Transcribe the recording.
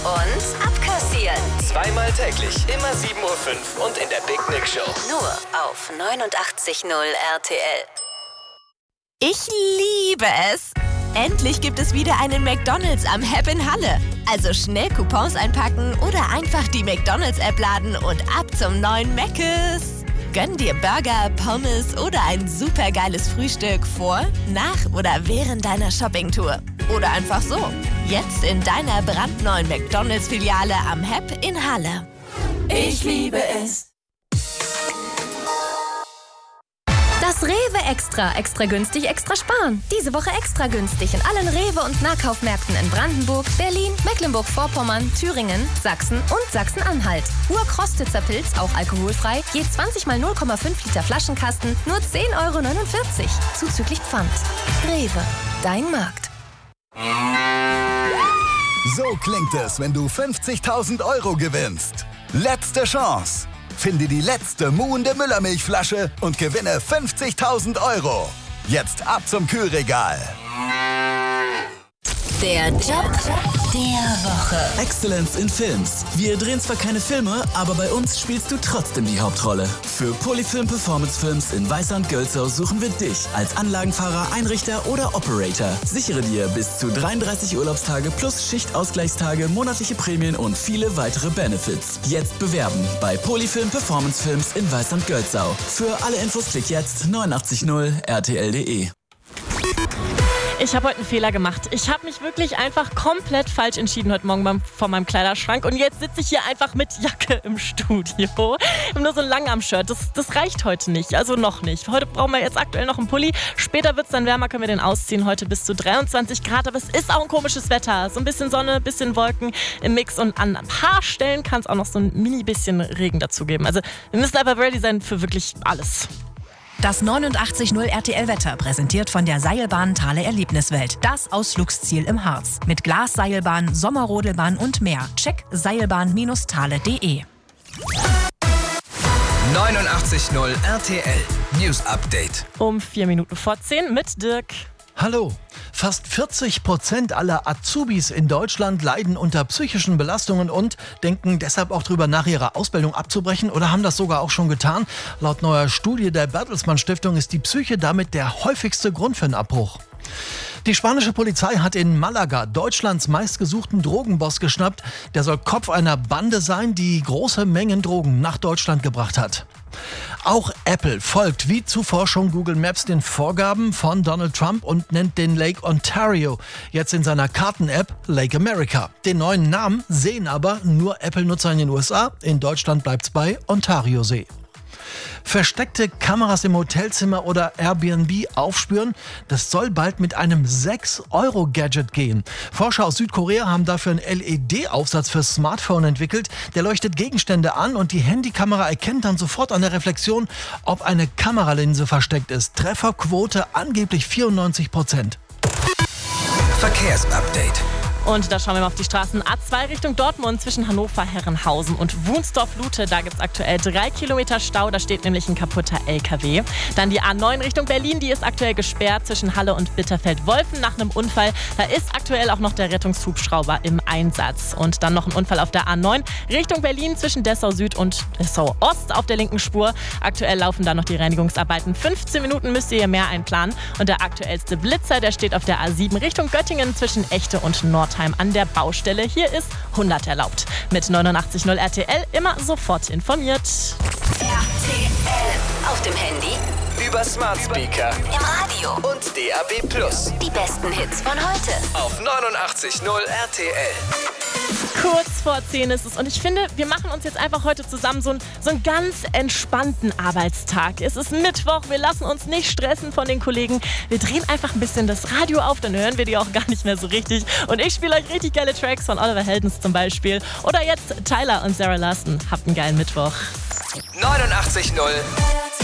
und abkassieren. Zweimal täglich, immer 7:05 Uhr und in der Big Nick Show. Nur auf 89.0 RTL. Ich liebe es! Endlich gibt es wieder einen McDonald's am Hub in Halle. Also schnell Coupons einpacken oder einfach die McDonald's-App laden und ab zum neuen Mc's. Gönn dir Burger, Pommes oder ein supergeiles Frühstück vor, nach oder während deiner Shoppingtour. Oder einfach so. Jetzt in deiner brandneuen McDonald's-Filiale am Hub in Halle. Ich liebe es. Das Rewe Extra. Extra günstig, extra sparen. Diese Woche extra günstig in allen Rewe- und Nahkaufmärkten in Brandenburg, Berlin, Mecklenburg-Vorpommern, Thüringen, Sachsen und Sachsen-Anhalt. Urkrostitzer Pilz, auch alkoholfrei, je 20 mal 0,5 Liter Flaschenkasten, nur 10,49 €. Zuzüglich Pfand. Rewe, dein Markt. So klingt es, wenn du 50.000 € gewinnst. Letzte Chance. Finde die letzte muhende Müllermilchflasche und gewinne 50.000 €. Jetzt ab zum Kühlregal. Der Job der Woche. Excellence in Films. Wir drehen zwar keine Filme, aber bei uns spielst du trotzdem die Hauptrolle. Für Polyfilm Performance Films in Weißand-Gölzau suchen wir dich als Anlagenfahrer, Einrichter oder Operator. Sichere dir bis zu 33 Urlaubstage plus Schichtausgleichstage, monatliche Prämien und viele weitere Benefits. Jetzt bewerben bei Polyfilm Performance Films in Weißand-Gölzau. Für alle Infos klick jetzt 89.0 rtl.de. Ich habe heute einen Fehler gemacht. Ich habe mich wirklich einfach komplett falsch entschieden heute Morgen vor meinem Kleiderschrank. Und jetzt sitze ich hier einfach mit Jacke im Studio. Ich habe nur so ein Langarm-Shirt. Das reicht heute nicht. Also noch nicht. Heute brauchen wir jetzt aktuell noch einen Pulli. Später wird es dann wärmer, können wir den ausziehen. Heute bis zu 23 Grad. Aber es ist auch ein komisches Wetter. So ein bisschen Sonne, ein bisschen Wolken im Mix. Und an ein paar Stellen kann es auch noch so ein mini bisschen Regen dazugeben. Also wir müssen aber ready sein für wirklich alles. Das 89.0 RTL-Wetter präsentiert von der Seilbahn Thale Erlebniswelt. Das Ausflugsziel im Harz. Mit Glasseilbahn, Sommerrodelbahn und mehr. Check seilbahn-thale.de. 89.0 RTL News Update. Um 9:04 mit Dirk. Hallo. Fast 40% aller Azubis in Deutschland leiden unter psychischen Belastungen und denken deshalb auch darüber nach, ihre Ausbildung abzubrechen oder haben das sogar auch schon getan. Laut neuer Studie der Bertelsmann Stiftung ist die Psyche damit der häufigste Grund für einen Abbruch. Die spanische Polizei hat in Malaga Deutschlands meistgesuchten Drogenboss geschnappt. Der soll Kopf einer Bande sein, die große Mengen Drogen nach Deutschland gebracht hat. Auch Apple folgt wie zuvor schon Google Maps den Vorgaben von Donald Trump und nennt den Lake Ontario jetzt in seiner Karten-App Lake America. Den neuen Namen sehen aber nur Apple-Nutzer in den USA. In Deutschland bleibt's bei Ontario-See. Versteckte Kameras im Hotelzimmer oder Airbnb aufspüren, das soll bald mit einem 6-Euro-Gadget gehen. Forscher aus Südkorea haben dafür einen LED-Aufsatz fürs Smartphone entwickelt. Der leuchtet Gegenstände an und die Handykamera erkennt dann sofort an der Reflexion, ob eine Kameralinse versteckt ist. Trefferquote angeblich 94%. Verkehrsupdate. Und da schauen wir mal auf die Straßen. A2 Richtung Dortmund zwischen Hannover, Herrenhausen und Wunsdorf-Lute. Da gibt es aktuell 3 Kilometer Stau. Da steht nämlich ein kaputter LKW. Dann die A9 Richtung Berlin. Die ist aktuell gesperrt zwischen Halle und Bitterfeld-Wolfen nach einem Unfall. Da ist aktuell auch noch der Rettungshubschrauber im Einsatz. Und dann noch ein Unfall auf der A9 Richtung Berlin zwischen Dessau Süd und Dessau Ost auf der linken Spur. Aktuell laufen da noch die Reinigungsarbeiten. 15 Minuten müsst ihr hier mehr einplanen. Und der aktuellste Blitzer, der steht auf der A7 Richtung Göttingen zwischen Echte und Nordheim an der Baustelle. Hier ist 100 erlaubt. Mit 89.0 RTL immer sofort informiert. RTL. Auf dem Handy, Über Smart Speaker, im Radio und DAB+. die besten Hits von heute. Auf 89.0 RTL. Kurz vor 10 ist es und ich finde, wir machen uns jetzt einfach heute zusammen so einen ganz entspannten Arbeitstag. Es ist Mittwoch, wir lassen uns nicht stressen von den Kollegen. Wir drehen einfach ein bisschen das Radio auf, dann hören wir die auch gar nicht mehr so richtig. Und ich spiele euch richtig geile Tracks von Oliver Heldens zum Beispiel. Oder jetzt Tyler und Sarah Larson. Habt einen geilen Mittwoch. 89.0